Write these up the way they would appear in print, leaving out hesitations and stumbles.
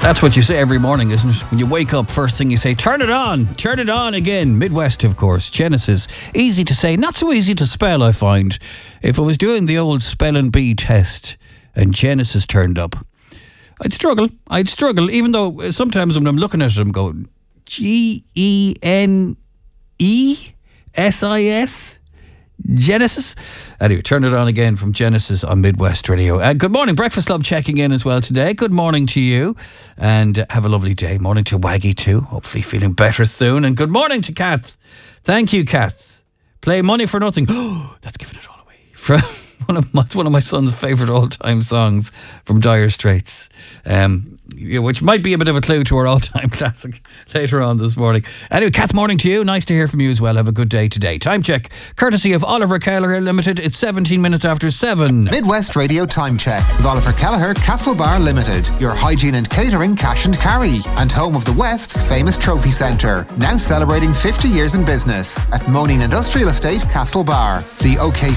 That's what you say every morning, isn't it? When you wake up, first thing you say, turn it on again. Midwest, of course, Genesis. Easy to say, not so easy to spell, I find. If I was doing the old spell and bee test and Genesis turned up, I'd struggle, even though sometimes when I'm looking at it, I'm going, Genesis? Genesis. Anyway, turn it on again from Genesis on Midwest Radio. Good morning, Breakfast Club checking in as well today. Good morning to you and have a lovely day. Morning to Waggy too, hopefully feeling better soon. And good morning to Kath. Thank you, Kath. Play Money for Nothing. Oh, that's giving it all away. From one of my son's favourite all-time songs from Dire Straits. Which might be a bit of a clue to our all-time classic later on this morning. Anyway, Kath, morning to you. Nice to hear from you as well. Have a good day today. Time check, courtesy of Oliver Kelleher Limited. It's 17 minutes after 7. Midwest Radio Time Check with Oliver Kelleher Castlebar Limited. Your hygiene and catering cash and carry. And home of the West's famous trophy centre. Now celebrating 50 years in business. At Moaning Industrial Estate, Castlebar. See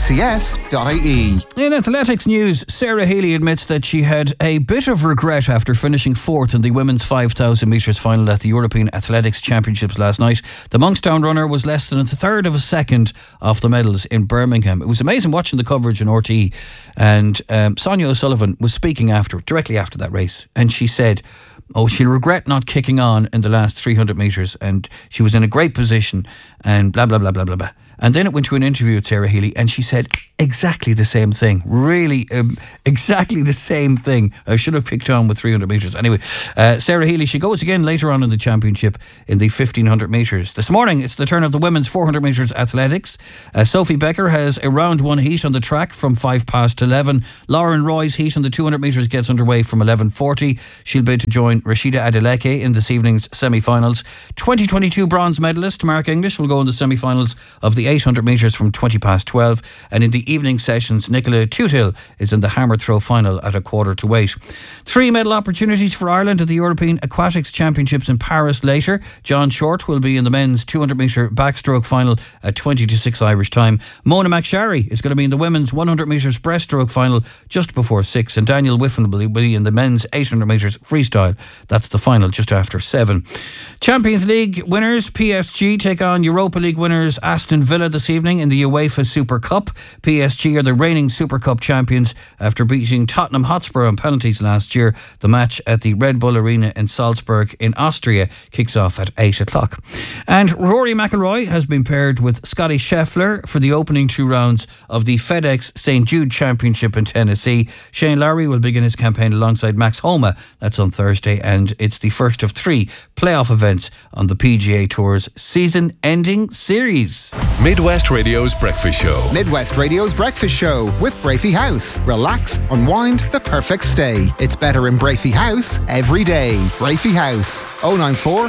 okcs.ie. In athletics news, Sarah Healy admits that she had a bit of regret after finishing fourth in the women's 5,000 metres final at the European Athletics Championships last night. The Monkstown runner was less than a third of a second off the medals in Birmingham. It was amazing watching the coverage in RTE, and Sonia O'Sullivan was speaking directly after that race, and she said, she'll regret not kicking on in the last 300 metres, and she was in a great position, and blah, blah, blah, blah, blah, blah. And then it went to an interview with Sarah Healy and she said exactly the same thing. Really, exactly the same thing. I should have picked on with 300 metres. Anyway, Sarah Healy, she goes again later on in the championship in the 1,500 metres. This morning, it's the turn of the women's 400 metres athletics. Sophie Becker has a round one heat on the track from 11:05. Lauren Roy's heat on the 200 metres gets underway from 11:40. She'll be to join Rashida Adeleke in this evening's semi-finals. 2022 bronze medalist Mark English will go in the semi-finals of the 800 metres from 12:20, and in the evening sessions Nicola Tutill is in the hammer throw final at 7:45. 3 medal opportunities for Ireland at the European Aquatics Championships in Paris later. John Short will be in the men's 200 metre backstroke final at 20:06 Irish time. Mona McSharry is going to be in the women's 100 metres breaststroke final just before 6, and Daniel Whiffen will be in the men's 800 metres freestyle. That's the final just after 7. Champions League winners PSG take on Europa League winners Aston Villa this evening in the UEFA Super Cup. PSG are the reigning Super Cup champions after beating Tottenham Hotspur on penalties last year. The match at the Red Bull Arena in Salzburg in Austria kicks off at 8 o'clock. And Rory McIlroy has been paired with Scotty Scheffler for the opening 2 rounds of the FedEx St. Jude Championship in Tennessee. Shane Lowry will begin his campaign alongside Max Homa. That's on Thursday, and it's the first of 3 playoff events on the PGA Tour's season-ending series. Midwest Radio's Breakfast Show. Midwest Radio's Breakfast Show with Brafey House. Relax, unwind, the perfect stay. It's better in Brafey House every day. Brafey House, 094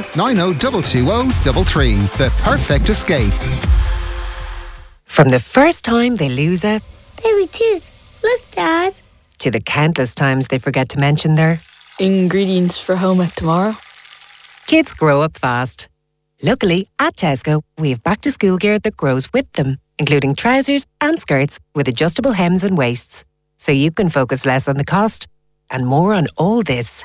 90 220 the perfect escape. From the first time they lose a baby tooth, look, Dad, to the countless times they forget to mention their ingredients for home ec tomorrow. Kids grow up fast. Luckily, at Tesco, we have back-to-school gear that grows with them, including trousers and skirts with adjustable hems and waists, so you can focus less on the cost and more on all this.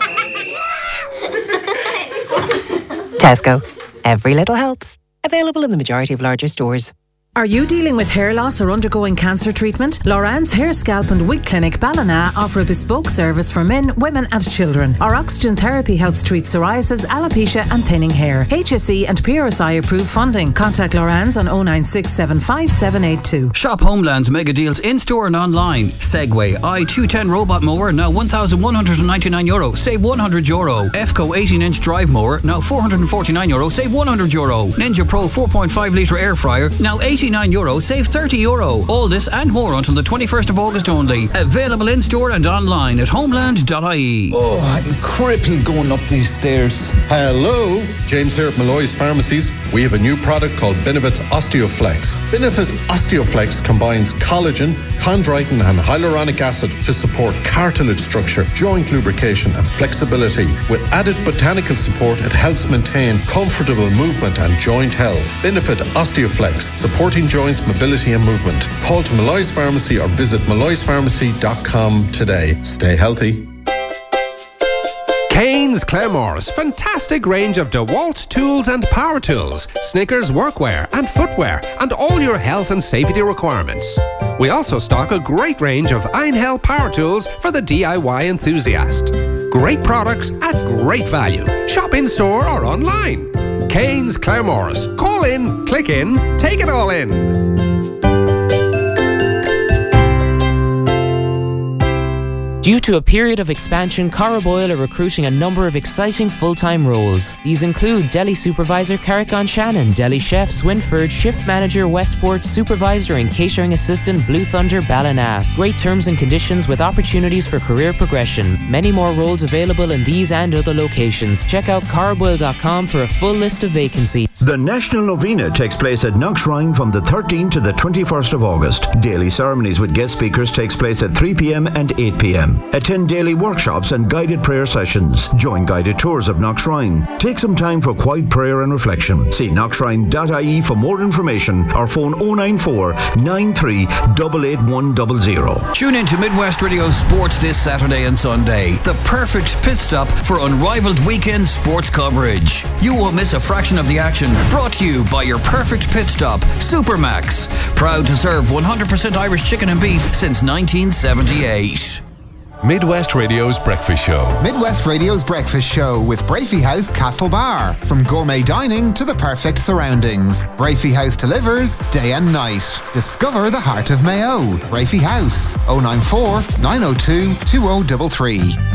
Tesco. Every little helps. Available in the majority of larger stores. Are you dealing with hair loss or undergoing cancer treatment? Loran's Hair, Scalp and Wig Clinic Ballina offer a bespoke service for men, women and children. Our oxygen therapy helps treat psoriasis, alopecia and thinning hair. HSE and PRSI approved funding. Contact Loran's on 096755782. Shop Homeland's mega deals in-store and online. Segway i210 robot mower, now €1,199. Save €100. EFCO 18-inch drive mower, now €449. Save €100. Ninja Pro 4.5 litre air fryer, now €89. Save €30. All this and more until the 21st of August only. Available in-store and online at homeland.ie. Oh, I'm crippled going up these stairs. Hello, James here at Malloy's Pharmacies. We have a new product called Benefits Osteoflex. Benefits Osteoflex combines collagen, chondroitin and hyaluronic acid to support cartilage structure, joint lubrication and flexibility. With added botanical support, it helps maintain comfortable movement and joint health. Benefit Osteoflex, supporting joints, mobility and movement. Call to Malloy's Pharmacy or visit malloyspharmacy.com today. Stay healthy. Kane Kane's Claremores, fantastic range of DeWalt tools and power tools, Snickers workwear and footwear, and all your health and safety requirements. We also stock a great range of Einhell power tools for the DIY enthusiast. Great products at great value. Shop in store or online. Kane's Claremores. Call in, click in, take it all in. Due to a period of expansion, Corriboyle are recruiting a number of exciting full-time roles. These include Deli Supervisor Carrick-on Shannon, Deli Chef Swinford, Shift Manager Westport, Supervisor and Catering Assistant Blue Thunder Ballina. Great terms and conditions with opportunities for career progression. Many more roles available in these and other locations. Check out corriboyle.com for a full list of vacancies. The National Novena takes place at Knockshrine from the 13th to the 21st of August. Daily ceremonies with guest speakers takes place at 3 p.m. and 8 p.m. Attend daily workshops and guided prayer sessions. Join guided tours of Knockshrine. Take some time for quiet prayer and reflection. See knockshrine.ie for more information or phone 094 93 88100. Tune in to Midwest Radio Sports this Saturday and Sunday. The perfect pit stop for unrivaled weekend sports coverage. You won't miss a fraction of the action. Brought to you by your perfect pit stop, Supermax. Proud to serve 100% Irish chicken and beef since 1978. Midwest Radio's Breakfast Show. Midwest Radio's Breakfast Show with Brafey House Castlebar. From gourmet dining to the perfect surroundings, Brafey House delivers day and night. Discover the heart of Mayo. Brafey House, 094 902 2033.